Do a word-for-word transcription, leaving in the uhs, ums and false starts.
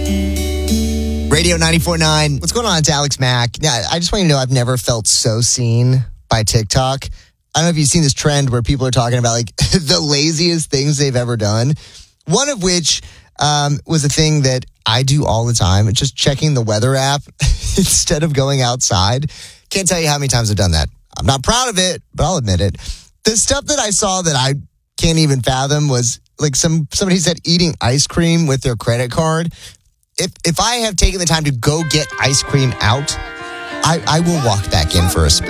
Radio ninety-four point nine. What's going on? It's Alex Mack. Yeah, I just want you to know I've never felt so seen by TikTok. I don't know if you've seen this trend where people are talking about like the laziest things they've ever done. One of which um, was a thing that I do all the time. It's just checking the weather app instead of going outside. Can't tell you how many times I've done that. I'm not proud of it, but I'll admit it. The stuff that I saw that I can't even fathom was like some somebody said eating ice cream with their credit card. If if I have taken the time to go get ice cream out, I, I will walk back in for a spoon.